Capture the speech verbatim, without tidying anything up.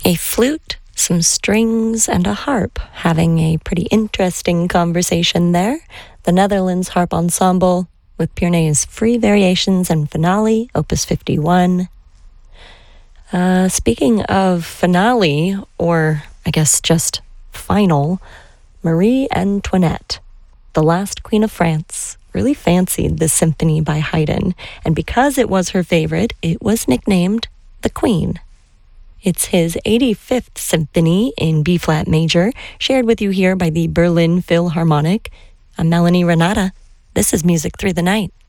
A flute, some strings, and a harp, having a pretty interesting conversation there. The Netherlands Harp Ensemble with Pierney's Free Variations and Finale, Opus fifty-one. Uh, speaking of finale, or I guess just final, Marie Antoinette, the last Queen of France, really fancied this symphony by Haydn, and because it was her favorite, it was nicknamed the Queen. It's his eighty-fifth symphony in B-flat major, shared with you here by the Berlin Philharmonic. I'm Melanie Renata. This is Music Through the Night.